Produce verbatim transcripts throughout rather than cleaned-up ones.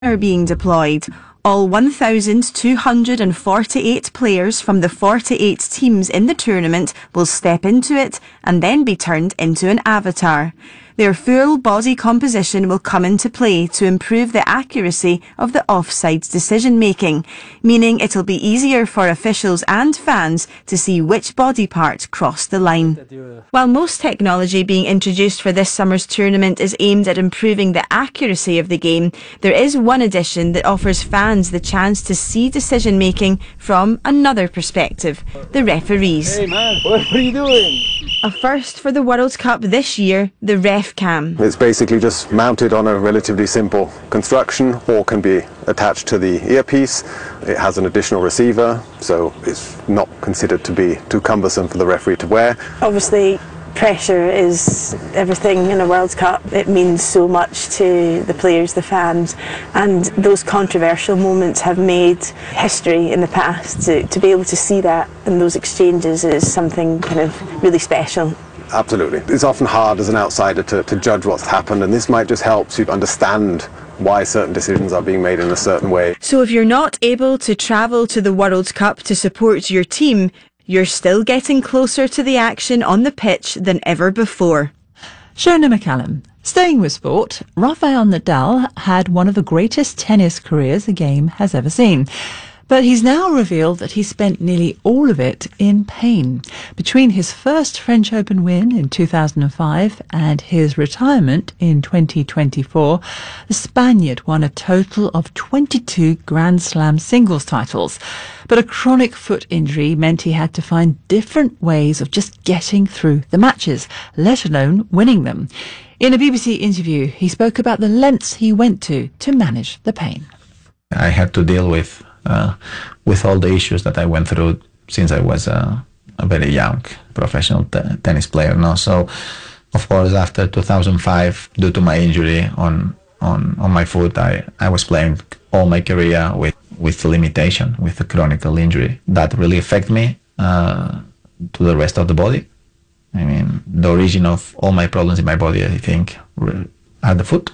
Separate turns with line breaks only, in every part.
are being deployed. All one thousand two hundred forty-eight players from the forty-eight teams in the tournament will step into it and then be turned into an avatar. Their full body composition will come into play to improve the accuracy of the offsides decision making, meaning it'll be easier for officials and fans to see which body part crossed the line. While most technology being introduced for this summer's tournament is aimed at improving the accuracy of the game, there is one addition that offers fans the chance to see decision making from another perspective: the referees.
Hey man, what are you doing?
A first for the World Cup this year, the RefCam.
It's basically just mounted on a relatively simple construction, or can be attached to the earpiece. It has an additional receiver, so it's not considered to be too cumbersome for the referee to wear.
Obviously, pressure is everything in a World Cup. It means so much to the players, the fans, and those controversial moments have made history in the past. To, to be able to see that in those exchanges is something kind of really special.
Absolutely. It's often hard as an outsider to, to judge what's happened, and this might just help to understand why certain decisions are being made in a certain way.
So if you're not able to travel to the World Cup to support your team, you're still getting closer to the action on the pitch than ever before.
Shona McCallum. Staying with sport, Rafael Nadal had one of the greatest tennis careers the game has ever seen. But he's now revealed that he spent nearly all of it in pain. Between his first French Open win in two thousand five and his retirement in twenty twenty-four, the Spaniard won a total of twenty-two Grand Slam singles titles. But a chronic foot injury meant he had to find different ways of just getting through the matches, let alone winning them. In a B B C interview, he spoke about the lengths he went to to manage the pain.
I had to deal with Uh, with all the issues that I went through since I was uh, a very young professional t- tennis player. No? So, of course, after two thousand five, due to my injury on on, on my foot, I, I was playing all my career with, with limitation, with a chronic injury. That really affected me uh, to the rest of the body. I mean, the origin of all my problems in my body, I think, are the foot.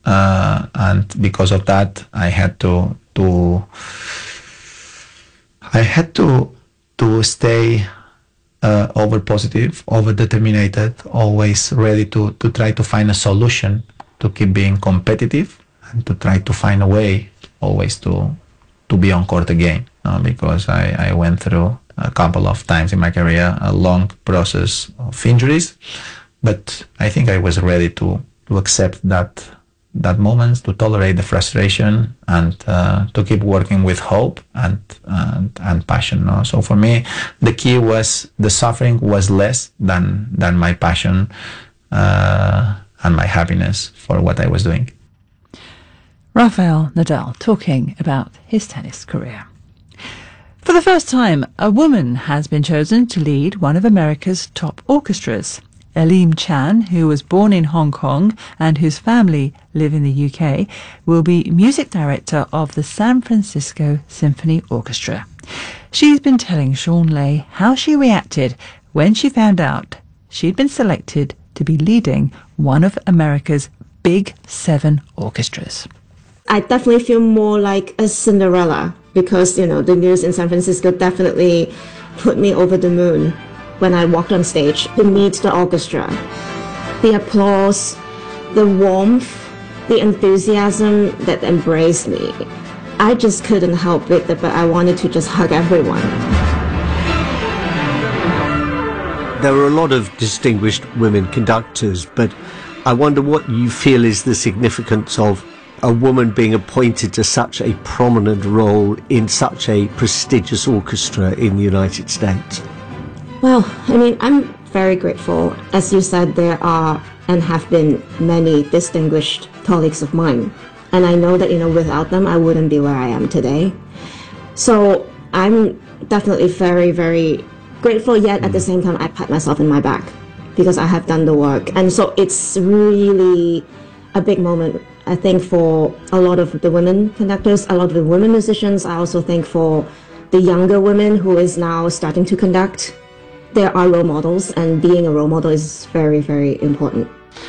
Uh, and because of that, I had to to I had to to stay uh, over positive, over determined, always ready to to try to find a solution to keep being competitive and to try to find a way always to to be on court again. Uh, because I, I went through a couple of times in my career a long process of injuries, but I think I was ready to to accept that. that moment, to tolerate the frustration and uh, to keep working with hope and and, and passion. No? So for me, the key was the suffering was less than than my passion uh, and my happiness for what I was doing.
Rafael Nadal talking about his tennis career. For the first time, a woman has been chosen to lead one of America's top orchestras. Aleem Chan, who was born in Hong Kong and whose family live in the U K, will be music director of the San Francisco Symphony Orchestra. She's been telling Sean Ley how she reacted when she found out she'd been selected to be leading one of America's big seven orchestras.
I definitely feel more like a Cinderella because, you know, the news in San Francisco definitely put me over the moon. When I walked on stage to meet the orchestra, the applause, the warmth, the enthusiasm that embraced me, I just couldn't help it, but I wanted to just hug everyone.
There are a lot of distinguished women conductors, but I wonder what you feel is the significance of a woman being appointed to such a prominent role in such a prestigious orchestra in the United States.
Well, I mean, I'm very grateful. As you said, there are and have been many distinguished colleagues of mine. And I know that, you know, without them, I wouldn't be where I am today. So I'm definitely very, very grateful, yet at the same time, I pat myself in my back because I have done the work. And so it's really a big moment, I think, for a lot of the women conductors, a lot of the women musicians. I also think for the younger women who is now starting to conduct. There are role models, and being a role model is very, very important.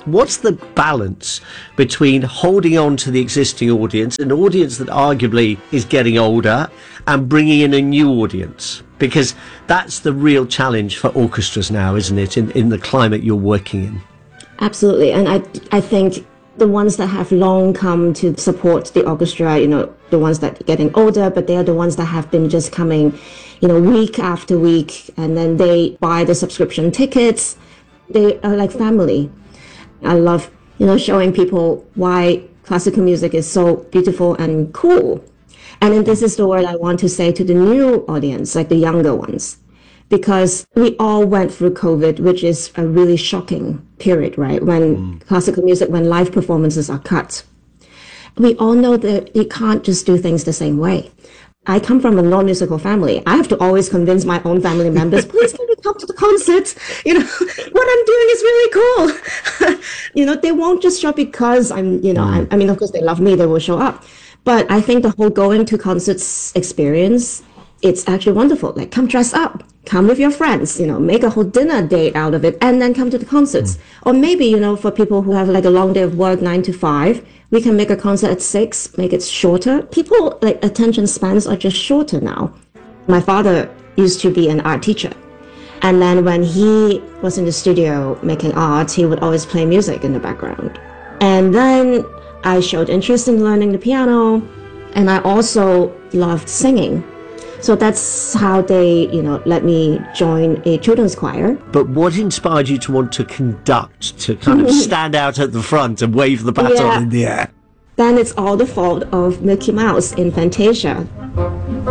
What's the balance between holding on to the existing audience, an audience that arguably is getting older, and bringing in a new audience? Because that's the real challenge for orchestras now, isn't it, in, in the climate you're working in?
Absolutely. And I, I think the ones that have long come to support the orchestra, you know, the ones that are getting older, but they are the ones that have been just coming, you know, week after week, and then they buy the subscription tickets. They are like family. I love, you know, showing people why classical music is so beautiful and cool. And then this is the word I want to say to the new audience, like the younger ones, because we all went through COVID, which is a really shocking period, right? When mm. classical music, when live performances are cut. We all know that you can't just do things the same way. I come from a non-musical family. I have to always convince my own family members, please can we come to the concert? You know, what I'm doing is really cool. You know, they won't just show up because I'm, you know, mm. I, I mean, of course they love me, they will show up. But I think the whole going to concerts experience, it's actually wonderful. Like, come dress up, come with your friends, you know, make a whole dinner date out of it, and then come to the concerts. Mm. Or maybe, you know, for people who have like a long day of work, nine to five, we can make a concert at six, make it shorter. People, like, attention spans are just shorter now. My father used to be an art teacher. And then when he was in the studio making art, he would always play music in the background. And then I showed interest in learning the piano, and I also loved singing. So that's how they, you know, let me join a children's choir.
But what inspired you to want to conduct, to kind of stand out at the front and wave the baton
yeah.
in the air?
Then it's all the fault of Mickey Mouse in Fantasia.